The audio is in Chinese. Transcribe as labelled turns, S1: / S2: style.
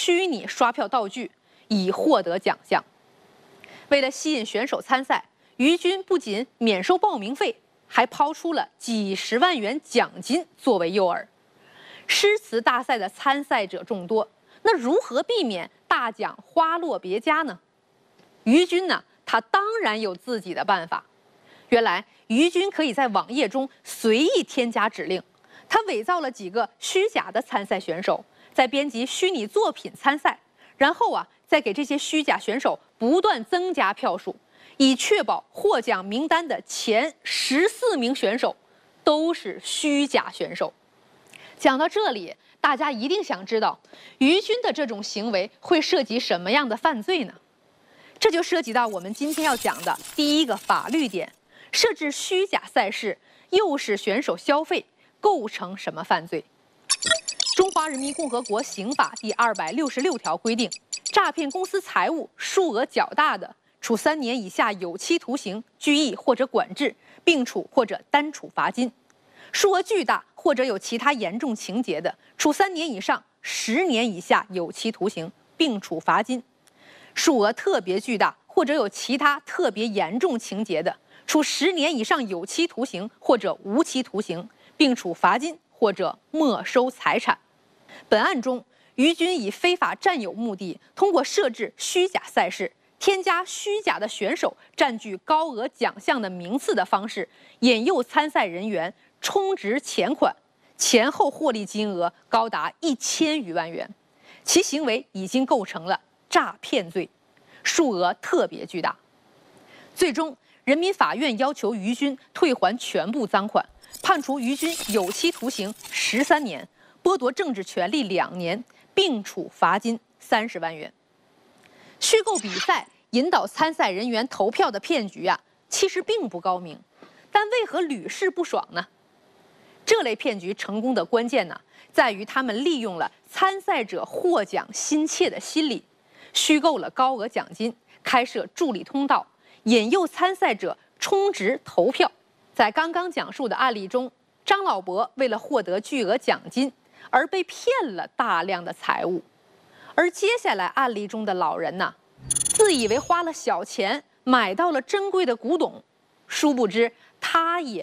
S1: 虚拟刷票道具以获得奖项。为了吸引选手参赛，于军不仅免收报名费，还抛出了几十万元奖金作为诱饵。诗词大赛的参赛者众多，那如何避免大奖花落别家呢？于军呢，他当然有自己的办法。原来，于军可以在网页中随意添加指令，他伪造了几个虚假的参赛选手，再编辑虚拟作品参赛，然后再给这些虚假选手不断增加票数，以确保获奖名单的前14名选手都是虚假选手。讲到这里，大家一定想知道，于军的这种行为会涉及什么样的犯罪呢？这就涉及到我们今天要讲的第一个法律点：设置虚假赛事，诱使选手消费，构成什么犯罪？中华人民共和国刑法第266条规定，诈骗公司财物数额较大的，处3年以下有期徒刑、拘役或者管制，并处或者单处罚金；数额巨大或者有其他严重情节的，处3年以上10年以下有期徒刑，并处罚金；数额特别巨大或者有其他特别严重情节的，处10年以上有期徒刑或者无期徒刑，并处罚金或者没收财产。本案中，于军以非法占有目的，通过设置虚假赛事、添加虚假的选手占据高额奖项的名次的方式，引诱参赛人员充值钱款，前后获利金额高达1000余万元，其行为已经构成了诈骗罪，数额特别巨大。最终，人民法院要求于军退还全部赃款，判处于军有期徒刑13年，剥夺政治权利2年，并处罚金30万元。虚构比赛引导参赛人员投票的骗局其实并不高明，但为何屡试不爽呢？这类骗局成功的关键在于他们利用了参赛者获奖心切的心理，虚构了高额奖金，开设助力通道，引诱参赛者充值投票。在刚刚讲述的案例中，张老伯为了获得巨额奖金而被骗了大量的财物，而接下来案例中的老人自以为花了小钱买到了珍贵的古董，殊不知他也